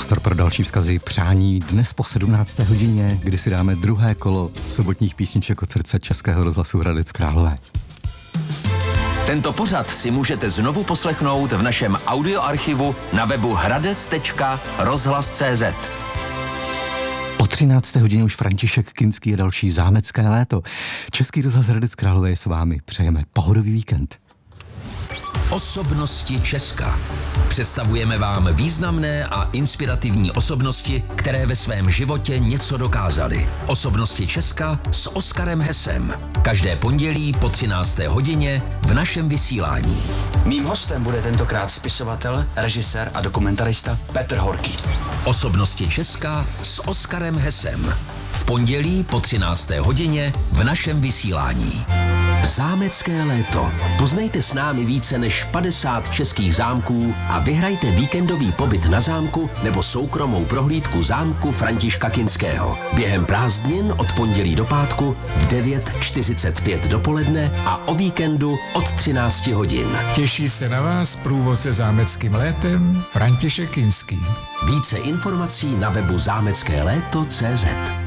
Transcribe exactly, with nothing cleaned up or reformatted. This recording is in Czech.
Prostor pro další vzkazy, přání dnes po sedmnácté hodině, kdy si dáme druhé kolo sobotních písniček od srdce Českého rozhlasu Hradec Králové. Tento pořad si můžete znovu poslechnout v našem audioarchivu na webu hradec tečka rozhlas tečka cé zet. Po třinácté hodině už František Kinský a další zámecké léto. Český rozhlas Hradec Králové je s vámi. Přejeme pohodový víkend. Osobnosti Česka. Představujeme vám významné a inspirativní osobnosti, které ve svém životě něco dokázaly. Osobnosti Česka s Oskarem Hesem. Každé pondělí po třinácté hodině v našem vysílání. Mým hostem bude tentokrát spisovatel, režisér a dokumentarista Petr Horký. Osobnosti Česka s Oskarem Hesem. V pondělí po třinácté hodině v našem vysílání. Zámecké léto. Poznejte s námi více než padesát českých zámků a vyhrajte víkendový pobyt na zámku nebo soukromou prohlídku zámku Františka Kinského. Během prázdnin od pondělí do pátku v devět čtyřicet pět dopoledne a o víkendu od třináct hodin. Těší se na vás průvodce zámeckým létem František Kinský. Více informací na webu zámecké léto tečka cé zet.